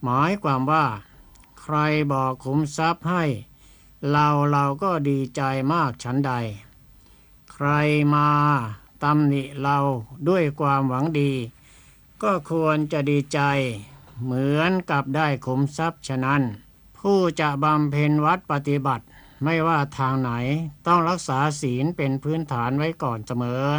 หมายความว่าใครบอกขุมทรัพย์ให้เราก็ดีใจมากฉันใดใครมาตำหนิเราด้วยความหวังดีก็ควรจะดีใจเหมือนกับได้ขุมทรัพย์ฉะนั้นผู้จะบำเพ็ญวัดปฏิบัติไม่ว่าทางไหนต้องรักษาศีลเป็นพื้นฐานไว้ก่อนเสมอ